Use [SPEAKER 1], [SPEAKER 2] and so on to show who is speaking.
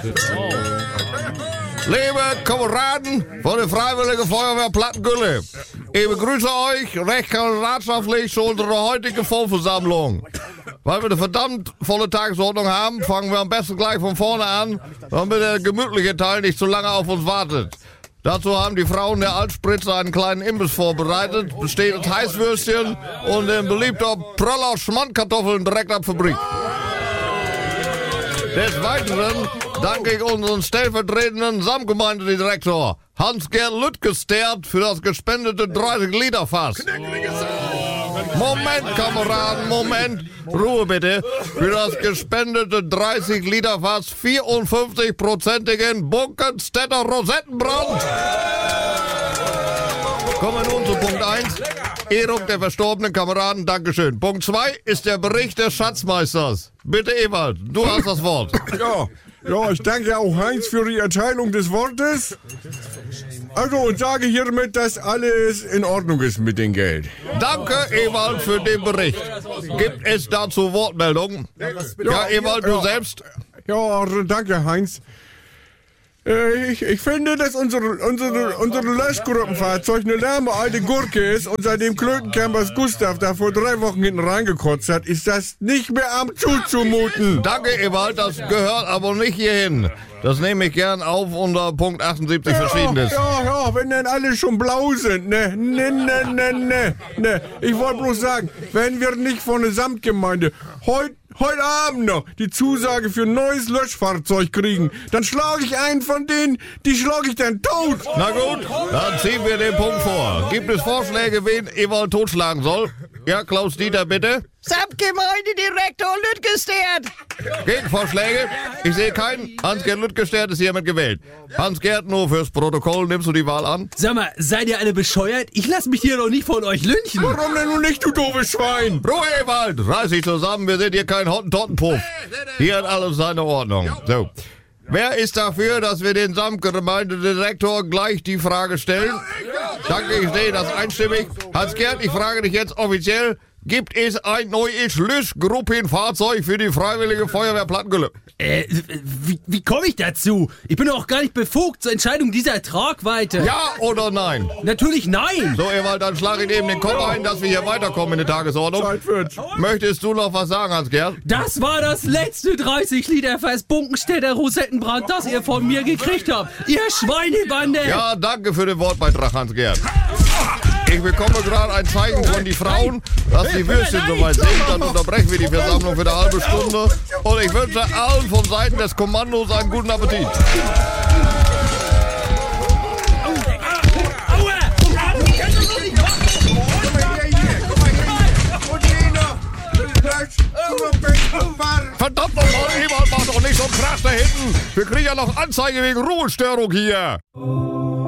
[SPEAKER 1] Liebe Kameraden von der Freiwillige Feuerwehr Plattengülle, ich begrüße euch recht kameradschaftlich zu unserer heutigen Vollversammlung. Weil wir eine verdammt volle Tagesordnung haben, fangen wir am besten gleich von vorne an, damit der gemütliche Teil nicht zu lange auf uns wartet. Dazu haben die Frauen der Altspritze einen kleinen Imbiss vorbereitet, besteht aus Heißwürstchen und ein beliebter Pröller Schmandkartoffeln direkt ab Fabrik. Des Weiteren danke ich unseren stellvertretenden Samtgemeindedirektor Hans-Gerd Lüttgestert für das gespendete 30-Liter-Fass. Moment, Kameraden, Moment. Ruhe bitte. Für das gespendete 30-Liter-Fass 54-prozentigen Bunkenstädter Rosettenbrand. Kommen wir nun zu Punkt 1. Ehrung der verstorbenen Kameraden, Dankeschön. Punkt 2 ist der Bericht des Schatzmeisters. Bitte, Ewald, du hast das Wort.
[SPEAKER 2] Ja, ich danke auch Heinz für die Erteilung des Wortes. Also, und sage hiermit, dass alles in Ordnung ist mit dem Geld.
[SPEAKER 1] Danke, Ewald, für den Bericht. Gibt es dazu Wortmeldungen? Ja, Ewald, du selbst?
[SPEAKER 2] Ja, danke, Heinz. Ich finde, dass unsere Löschgruppenfahrzeug eine lahme alte Gurke ist und seitdem Klötencampers Gustav da vor 3 Wochen hinten reingekotzt hat, ist das nicht mehr am zuzumuten.
[SPEAKER 1] Danke, Ewald, das gehört aber nicht hierhin. Das nehme ich gern auf unter Punkt 78 Verschiedenes.
[SPEAKER 2] Ja, wenn dann alle schon blau sind, ne. Ich wollte bloß sagen, wenn wir nicht von der Samtgemeinde heute Abend noch die Zusage für ein neues Löschfahrzeug kriegen, dann schlage ich einen von denen, die schlage ich dann tot.
[SPEAKER 1] Na gut, dann ziehen wir den Punkt vor. Gibt es Vorschläge, wen Ewald totschlagen soll? Ja, Klaus-Dieter, bitte.
[SPEAKER 3] Samtgemeindedirektor Lüttgestert.
[SPEAKER 1] Gegenvorschläge? Ich sehe keinen. Hans-Gerd Lüttgestert ist hiermit gewählt. Hans-Gerd, nur fürs Protokoll, nimmst du die Wahl an?
[SPEAKER 4] Sag mal, seid ihr alle bescheuert? Ich lass mich hier doch nicht von euch lynchen.
[SPEAKER 2] Warum denn nun nicht, du doofes Schwein?
[SPEAKER 1] Ruhe, Ewald! Reiß dich zusammen, wir sind hier kein Hottentottenpuff. Hier hat alles seine Ordnung. So. Wer ist dafür, dass wir den Samtgemeindedirektor gleich die Frage stellen? Danke, ich sehe das einstimmig. Hans-Gerd, ich frage dich jetzt offiziell. Gibt es ein neues Löschgruppenfahrzeug für die Freiwillige Feuerwehr Plattengülle?
[SPEAKER 4] Wie komme ich dazu? Ich bin doch auch gar nicht befugt zur Entscheidung dieser Tragweite.
[SPEAKER 1] Ja oder nein?
[SPEAKER 4] Natürlich nein.
[SPEAKER 1] So, Ewald, dann schlage ich eben den Kopf ein, dass wir hier weiterkommen in der Tagesordnung.
[SPEAKER 2] Zeit wird's.
[SPEAKER 1] Möchtest du noch was sagen, Hans-Gerd?
[SPEAKER 4] Das war das letzte 30-Liter-Fass Bunkenstädter Rosettenbrand, das ihr von mir gekriegt habt. Ihr Schweinebande.
[SPEAKER 1] Ja, danke für den Wortbeitrag, Hans-Gerd. Ich bekomme gerade ein Zeichen von die Frauen, dass die Würstchen soweit sind. Dann unterbrechen wir die Versammlung für eine halbe Stunde. Und ich wünsche allen von Seiten des Kommandos einen guten Appetit. Verdammt nochmal, Ewald, mach doch nicht so krass da hinten. Wir kriegen ja noch Anzeige wegen Ruhestörung hier.